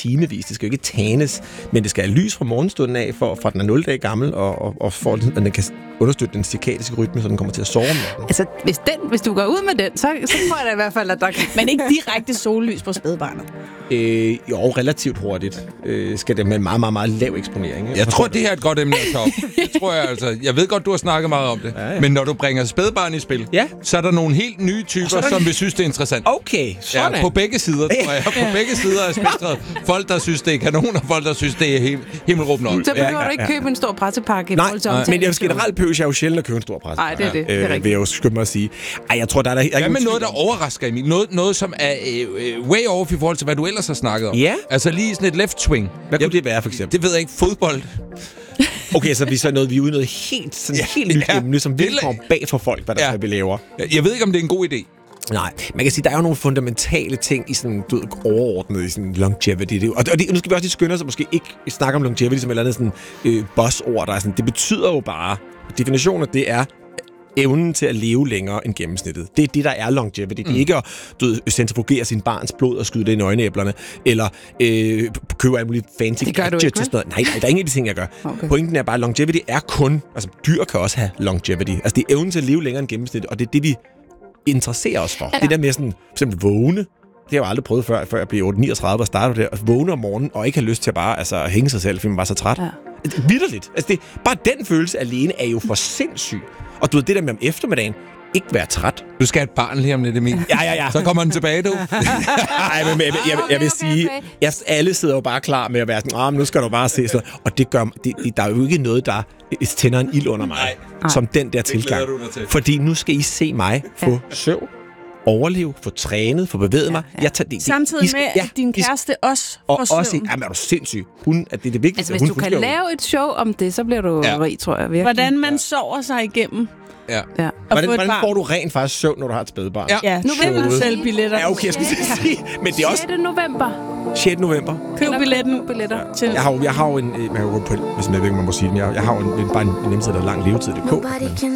timevis. Det skal jo ikke tanes, men det skal have lys fra morgenstunden af, fra den er 0 dage gammel, og for at den kan understøtte den cirkadiske rytme, så den kommer til at sove om natten. Altså, hvis du går ud med den, så tror jeg da i hvert fald, at der kan... Men ikke direkte sollys på spædbarnet. Jo, relativt hurtigt. Skal det med en meget, meget, meget lav eksponering. Jeg tror, det her er et godt emne at tage op. Det tror jeg altså. Jeg ved godt, du har snakket meget om det. Ja. Men når du bringer spædbarn i spil, så er der nogle helt nye typer, som vil synes, det er interessant. Okay, sådan. Ja, på begge sider, tror jeg. På begge sider af spektret. Folk, der synes, det er kanon, og folk, der synes, det er himmelråbende op. Så behøver du ikke købe en stor pressepakke. Nej, men jeg generelt behøver jeg jo sjældent at købe en stor pressepakke. Nej, det er det. Vil jeg jo skynde mig at sige. Ej, jeg tror, der er... Hvad med noget, der overrasker, Emil? Noget som er way off i forhold til, hvad du ellers har snakket om? Ja. Altså lige sådan et left swing. Hvad kunne det være, for eksempel? Det ved jeg ikke. Fodbold. Okay, så vi er ude i noget helt nyt emne, som virkelig kommer bag for folk, hvad der skal vi laver. Jeg ved ikke, om det er en god idé. Nej, man kan sige, der er jo nogle fundamentale ting i sådan, overordnet i sådan longevity. Og nu skal vi også lige skynde os at måske ikke snakke om longevity som et eller andet sådan buzzord, der er sådan, det betyder jo bare, definitionen det er evnen til at leve længere end gennemsnittet. Det er det, der er longevity. Det er ikke at centrifugere sin barns blod og skyde det i nøgenæblerne, eller købe alle mulige fancy gadgets og sådan noget. Nej, der er ingen af de ting, jeg gør. Okay. Pointen er bare, at longevity er kun... Altså, dyr kan også have longevity. Altså, det er evnen til at leve længere end gennemsnittet, og det er det, vi interesserer os for. Ja. Det der med sådan, for eksempel vågne. Det har jeg aldrig prøvet før jeg blev 39 og startede der. At vågne om morgenen og ikke have lyst til at bare hænge sig selv, fordi man var så træt. Ja. Vitterligt. Altså, bare den følelse alene er jo for sindssyg. Og du ved, det der med om eftermiddagen, ikke være træt. Du skal have et barn lige om lidt, Emil. Ja. Så kommer den tilbage, du. Nej, men jeg vil sige, alle sidder jo bare klar med at være sådan, nu skal du bare se sådan. Og det gør, der er jo ikke noget, der tænder en ild under mig, som den der tilgang. Fordi nu skal I se mig få søvn, overleve, få trænet, få bevæget mig. Samtidig med, at din kæreste også får søvn. Jamen, er du sindssyg? Det er det vigtigste. Altså, hvis du kan lave et show om det, så bliver du rig, tror jeg. Virkelig. Hvordan man sover sig igennem. Ja. Hvordan får du rent faktisk søvn, når du har et spædbarn? Ja, nu vil du sælge billetter. Ja, okay, jeg skulle sige. Men det er også 6. november. 6. november. Køb billetter. Til. Jeg har jo en, hvis man ikke må sige den, jeg har jo bare en hjemmeside, der er lang levetid.dk.